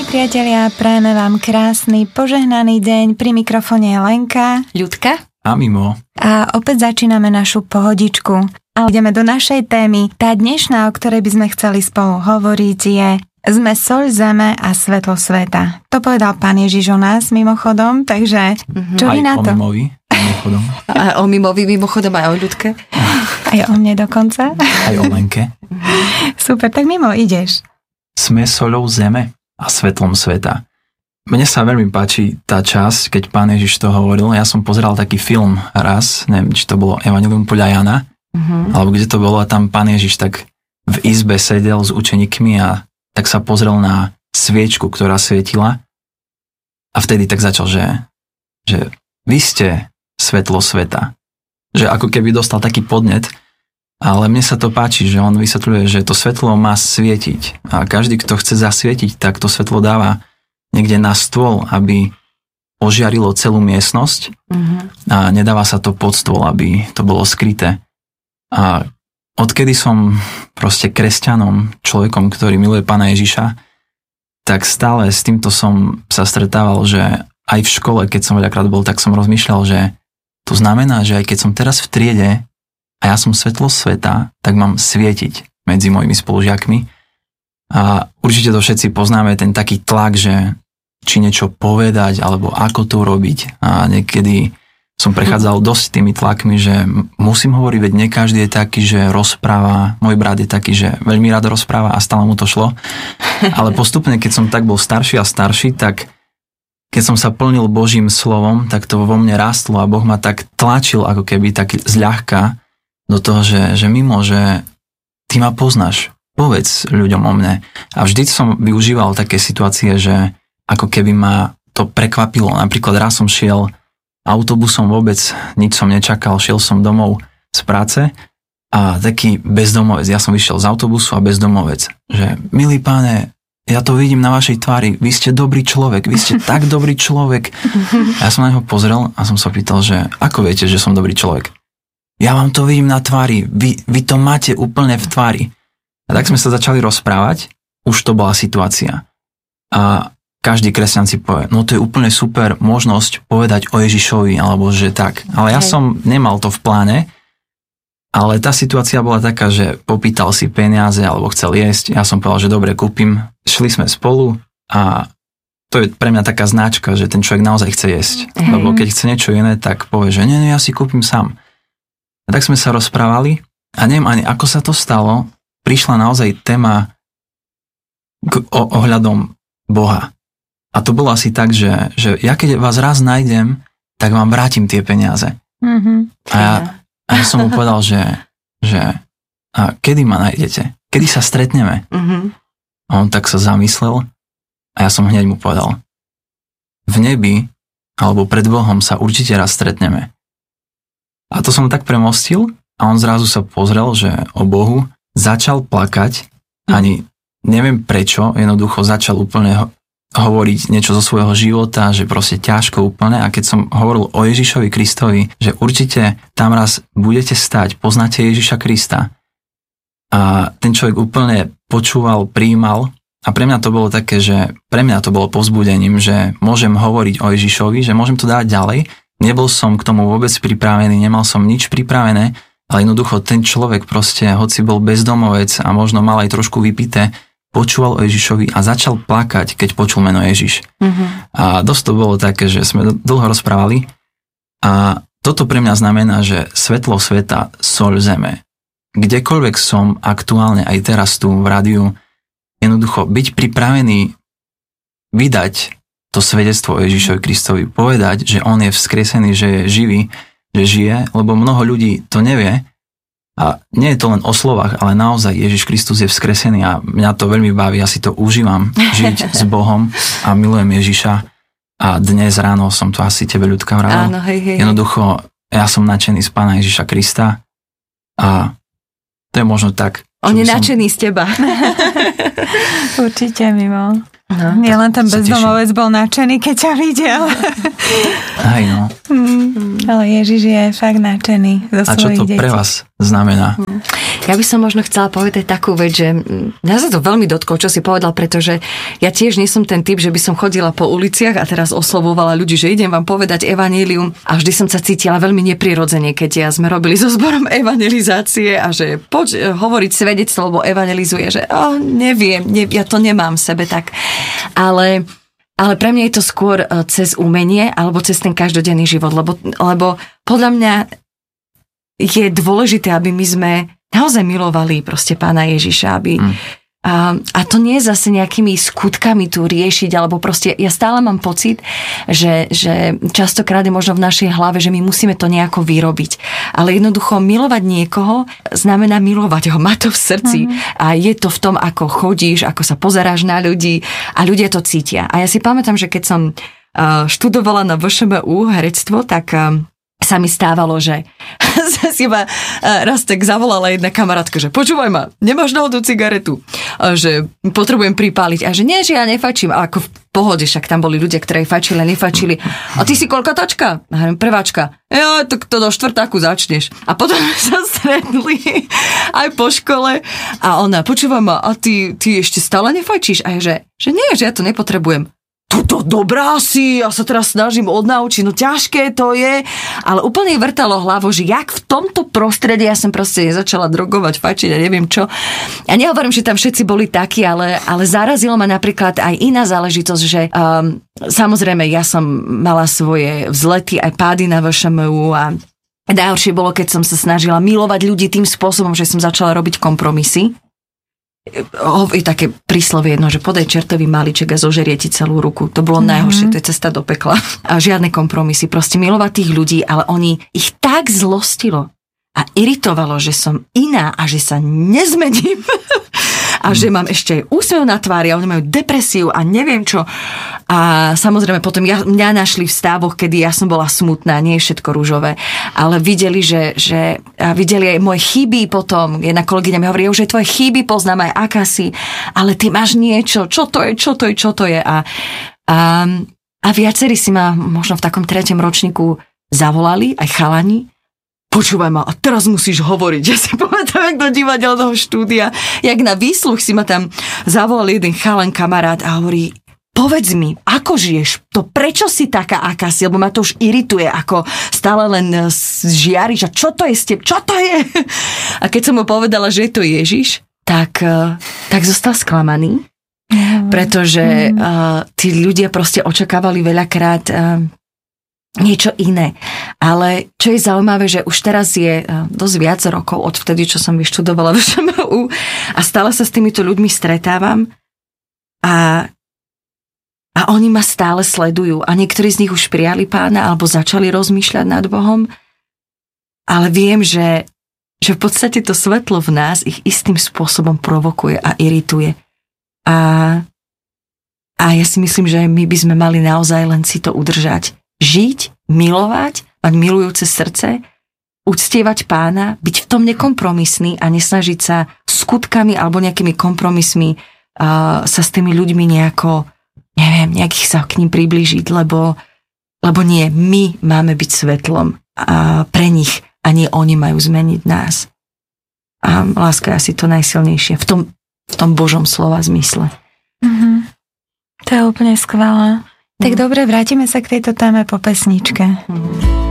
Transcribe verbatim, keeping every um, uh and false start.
priatelia, prajeme vám krásny, požehnaný deň. Pri mikrofóne je Lenka, Ľudka a Mimo. A opäť začíname našu pohodičku. A ideme do našej témy. Tá dnešná, o ktorej by sme chceli spolu hovoriť, je Sme soľ zeme a svetlo sveta. To povedal Pán Ježiš o nás mimochodom, takže mm-hmm. čo vy na to? Aj o Mimovi mimochodom. A o Mimovi mimochodom, aj o Ľudke. Aj o mne dokonca. Aj o Lenke. Super, tak Mimo, ideš. Sme soľou zeme a svetlom sveta. Mne sa veľmi páči tá časť, keď Pán Ježiš to hovoril. Ja som pozeral taký film raz, neviem, či to bolo Evangelium podľa Jana, uh-huh. alebo kde to bolo, a tam Pán Ježiš tak v izbe sedel s učeníkmi a tak sa pozrel na sviečku, ktorá svietila, a vtedy tak začal, že, že vy ste svetlo sveta. Že ako keby dostal taký podnet. Ale mne sa to páči, že on vysvetľuje, že to svetlo má svietiť. A každý, kto chce zasvietiť, tak to svetlo dáva niekde na stôl, aby ožiarilo celú miestnosť. Mm-hmm. A nedáva sa to pod stôl, aby to bolo skryté. A odkedy som proste kresťanom, človekom, ktorý miluje Pána Ježiša, tak stále s týmto som sa stretával, že aj v škole, keď som veľakrát bol, tak som rozmýšľal, že to znamená, že aj keď som teraz v triede a ja som svetlo sveta, tak mám svietiť medzi mojimi spolužiakmi. A určite to všetci poznáme, ten taký tlak, že či niečo povedať, alebo ako to robiť. A niekedy som prechádzal dosť tými tlakmi, že musím hovoriť, veď nie každý je taký, že rozpráva. Môj brat je taký, že veľmi rád rozpráva a stále mu to šlo. Ale postupne, keď som tak bol starší a starší, tak keď som sa plnil Božím slovom, tak to vo mne rástlo a Boh ma tak tlačil ako keby tak zľahka do toho, že, že Mimo, že ty ma poznáš, povedz ľuďom o mne. A vždy som využíval také situácie, že ako keby ma to prekvapilo. Napríklad raz som šiel autobusom, vôbec nič som nečakal, šiel som domov z práce a taký bezdomovec, ja som vyšiel z autobusu a bezdomovec, že milý Páne, ja to vidím na vašej tvári, vy ste dobrý človek, vy ste tak dobrý človek. A ja som na neho pozrel a som sa pýtal, že ako viete, že som dobrý človek? Ja vám to vidím na tvári, vy, vy to máte úplne v tvári. A tak sme sa začali rozprávať, už to bola situácia. A každý kresťan si povie, no to je úplne super možnosť povedať o Ježišovi, alebo že tak. Ale ja Hej. som nemal to v pláne, ale tá situácia bola taká, že popýtal si peniaze, alebo chcel jesť. Ja som povedal, že dobre, kúpim. Šli sme spolu a to je pre mňa taká značka, že ten človek naozaj chce jesť. Hej. Lebo keď chce niečo iné, tak povie, že nie, nie, ja si kúpim sám. A tak sme sa rozprávali a neviem ani ako sa to stalo, prišla naozaj téma k, o, ohľadom Boha. A to bolo asi tak, že, že ja keď vás raz nájdem, tak vám vrátim tie peniaze. Mm-hmm. A, ja, a ja som mu povedal, že, že a kedy ma nájdete? Kedy sa stretneme? Mm-hmm. A on tak sa zamyslel a ja som hneď mu povedal, v nebi alebo pred Bohom sa určite raz stretneme. A to som tak premostil a on zrazu sa pozrel, že o Bohu, začal plakať, ani neviem prečo, jednoducho začal úplne hovoriť niečo zo svojho života, že proste ťažko úplne. A keď som hovoril o Ježišovi Kristovi, že určite tam raz budete stať, poznáte Ježiša Krista. A ten človek úplne počúval, prijímal. A pre mňa to bolo také, že pre mňa to bolo povzbudením, že môžem hovoriť o Ježišovi, že môžem to dať ďalej. Nebol som k tomu vôbec pripravený, nemal som nič pripravené, ale jednoducho ten človek proste, hoci bol bezdomovec a možno mal aj trošku vypité, počúval o Ježišovi a začal plakať, keď počul meno Ježiš. Mm-hmm. A dosť to bolo také, že sme dlho rozprávali a toto pre mňa znamená, že svetlo sveta, soľ zeme. Kdekoľvek som aktuálne aj teraz tu v rádiu, jednoducho byť pripravený vydať to svedectvo o Ježišovi Kristovi, povedať, že on je vzkriesený, že je živý, že žije, lebo mnoho ľudí to nevie. A nie je to len o slovách, ale naozaj Ježiš Kristus je vzkresený a mňa to veľmi baví, ja si to užívam, žiť s Bohom a milujem Ježiša. A dnes ráno som to asi tebe, Ľudka, vravel. Áno, hej, hej. Jednoducho, ja som nadšený z Pána Ježiša Krista a to je možno tak. On je nadšený som... z teba. Určite, Mimo. No, nie len ten bezdomovec bol nadšený, keď ťa videl. Aj no. Mm, ale Ježiš je fakt nadšený zo svojich detí. A čo to detí. Pre vás znamená. Ja by som možno chcela povedať takú vec, že mňa sa to veľmi dotklo, čo si povedal, pretože ja tiež nie som ten typ, že by som chodila po uliciach a teraz oslovovala ľudí, že idem vám povedať evanjelium a vždy som sa cítila veľmi neprirodzene, keď ja sme robili so zborom evangelizácie a že poď hovoriť svedectvo, lebo evangelizuje, že oh, neviem, ne, ja to nemám v sebe tak. Ale Ale pre mňa je to skôr cez umenie alebo cez ten každodenný život, lebo, lebo podľa mňa je dôležité, aby my sme naozaj milovali proste Pána Ježiša, aby... Mm. A, a to nie je zase nejakými skutkami tu riešiť, alebo proste ja stále mám pocit, že, že častokrát je možno v našej hlave, že my musíme to nejako vyrobiť. Ale jednoducho milovať niekoho znamená milovať ho, má to v srdci. Mm-hmm. A je to v tom, ako chodíš, ako sa pozeráš na ľudí a ľudia to cítia. A ja si pamätám, že keď som študovala na vé š em ú herectvo, tak sa mi stávalo, že si ma raz tak zavolala jedna kamarátka, že počúvaj ma, nemáš náhodou cigaretu, a že potrebujem pripáliť a že nie, že ja nefačím, a ako v pohode, však tam boli ľudia, ktorí fačili a nefačili. A ty si koľkatačka? A hovorím, prváčka. Ja, tak to do štvrtáku začneš. A potom sa stretli aj po škole a ona, počúvaj ma, a ty, ty ešte stále nefačíš? A ja, že, že nie, že ja to nepotrebujem. Toto dobrá si, ja sa teraz snažím odnaučiť, no ťažké to je, ale úplne vrtalo hlavu, že jak v tomto prostredí ja som proste začala drogovať, fačiť a neviem čo. Ja nehovorím, že tam všetci boli takí, ale, ale zarazilo ma napríklad aj iná záležitosť, že um, samozrejme ja som mala svoje vzlety aj pády na vé š em ú a najhoršie bolo, keď som sa snažila milovať ľudí tým spôsobom, že som začala robiť kompromisy. Je také príslovie jedno, že podaj čertový maliček a zožerie ti celú ruku. To bolo mm-hmm. najhoršie, to je cesta do pekla. A žiadne kompromisy, proste milovať tých ľudí, ale oni ich tak zlostilo a iritovalo, že som iná a že sa nezmením a že mám ešte aj úsmev na tvári a oni majú depresiu a neviem čo. A samozrejme potom ja, mňa našli v stávoch, kedy ja som bola smutná, nie je všetko rúžové, ale videli, že, že videli aj moje chyby potom. Jedna kolegyňa mi hovorí, že tvoje chyby poznám aj akási, ale ty máš niečo, čo to je, čo to je, čo to je. A, a, a viacerí si ma možno v takom treťom ročníku zavolali, aj chalani. Počúvaj ma, a teraz musíš hovoriť. Ja si pamätám, jak do divadelného štúdia, jak na výsluch si ma tam zavolal jeden chalan kamarát a hovorí, povedz mi, ako žiješ to, prečo si taká akási, lebo ma to už irituje, ako stále len žiariš a čo to je s teb, čo to je? A keď som mu povedala, že je to Ježiš, tak, tak zostal sklamaný, mm. pretože mm. Uh, tí ľudia proste očakávali veľakrát uh, niečo iné. Ale čo je zaujímavé, že už teraz je uh, dosť viac rokov od vtedy, čo som vyštudovala vé š em ú a stále sa s týmito ľuďmi stretávam a A oni ma stále sledujú a niektorí z nich už prijali Pána alebo začali rozmýšľať nad Bohom. Ale viem, že, že v podstate to svetlo v nás ich istým spôsobom provokuje a irituje. A, a ja si myslím, že my by sme mali naozaj len si to udržať. Žiť, milovať, mať milujúce srdce, uctievať Pána, byť v tom nekompromisný a nesnažiť sa skutkami alebo nejakými kompromismi uh, sa s tými ľuďmi nejako neviem, nejakých sa k ním priblížiť, lebo, lebo nie, my máme byť svetlom a pre nich a nie oni majú zmeniť nás. A láska je asi to najsilnejšie v tom, v tom Božom slova zmysle. Mm-hmm. To je úplne skvelé. Tak mm. dobre, vrátime sa k tejto téme po pesničke. Mm.